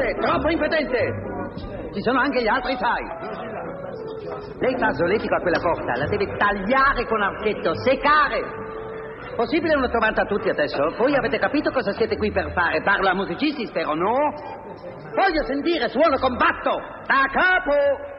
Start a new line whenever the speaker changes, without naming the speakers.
impedente, troppo impedente. Ci sono anche gli altri, sai. Lei fa solletico a quella porta, la deve tagliare con archetto, seccare. Possibile una trovata a tutti adesso? Voi avete capito cosa siete qui per fare? Parla a musicisti, spero, no? Voglio sentire suono combatto! Da capo!